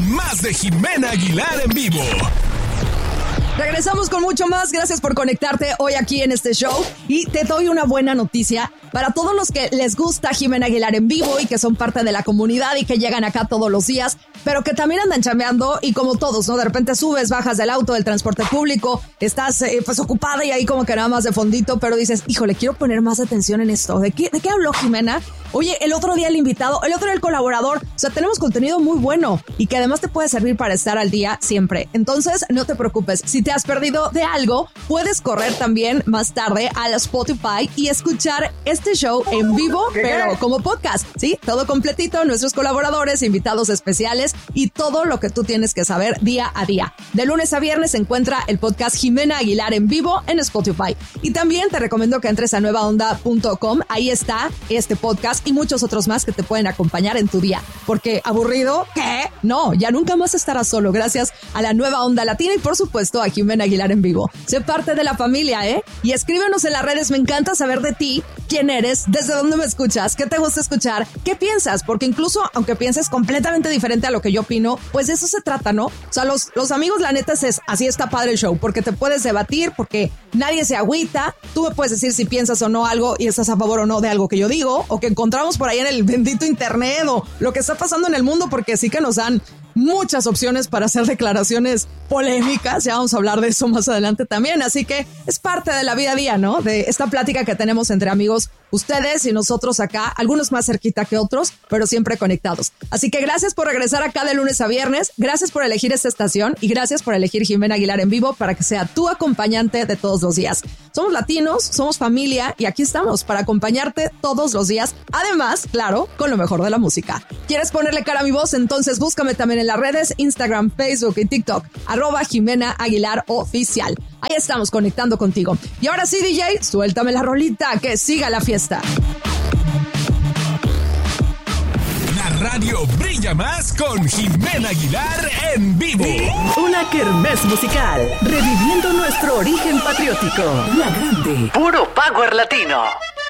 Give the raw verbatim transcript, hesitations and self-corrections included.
más de Jimena Aguilar en vivo. Regresamos con mucho más. Gracias por conectarte hoy aquí en este show. Y te doy una buena noticia para todos los que les gusta Jimena Aguilar en vivo y que son parte de la comunidad y que llegan acá todos los días, pero que también andan chambeando y como todos, ¿no? De repente subes, bajas del auto, del transporte público, estás eh, pues ocupada y ahí como que nada más de fondito, pero dices, híjole, quiero poner más atención en esto. ¿De qué, de qué habló Jimena? Oye, el otro día el invitado, el otro día el colaborador. O sea, tenemos contenido muy bueno y que además te puede servir para estar al día siempre. Entonces, no te preocupes. Si te has perdido de algo, puedes correr también más tarde al Spotify y escuchar este show en vivo, pero como podcast, ¿sí? Todo completito, nuestros colaboradores, invitados especiales y todo lo que tú tienes que saber día a día. De lunes a viernes se encuentra el podcast Jimena Aguilar en vivo en Spotify. Y también te recomiendo que entres a nueva onda punto com. Ahí está este podcast y muchos otros más que te pueden acompañar en tu día. Porque aburrido, ¿qué? No, ya nunca más estarás solo gracias a la Nueva Onda Latina y por supuesto a Jimena Aguilar en vivo. Sé parte de la familia, ¿eh? Y escríbenos en las redes, me encanta saber de ti, quién eres, desde dónde me escuchas, qué te gusta escuchar, qué piensas, porque incluso aunque pienses completamente diferente a lo que yo opino, pues de eso se trata, ¿no? O sea, los, los amigos, la neta, es así está padre el show, porque te puedes debatir, porque nadie se agüita, tú me puedes decir si piensas o no algo y estás a favor o no de algo que yo digo, o que encontramos por ahí en el bendito internet, o lo que está pasando en el mundo, porque sí que nos dan muchas opciones para hacer declaraciones polémicas. Ya vamos a hablar de eso más adelante también. Así que es parte de la vida a día, ¿no? De esta plática que tenemos entre amigos, ustedes y nosotros acá, algunos más cerquita que otros, pero siempre conectados. Así que gracias por regresar acá de lunes a viernes. Gracias por elegir esta estación y gracias por elegir Jimena Aguilar en vivo para que sea tu acompañante de todos los días. Somos latinos, somos familia y aquí estamos para acompañarte todos los días. Además, claro, con lo mejor de la música. ¿Quieres ponerle cara a mi voz? Entonces búscame también en las redes, Instagram, Facebook y TikTok, arroba Jimena Aguilar Oficial. Ahí estamos conectando contigo. Y ahora sí, D J, suéltame la rolita, que siga la fiesta. La radio brilla más con Jimena Aguilar en vivo. Una kermés musical, reviviendo nuestro origen patriótico. La Grande. Puro Power Latino.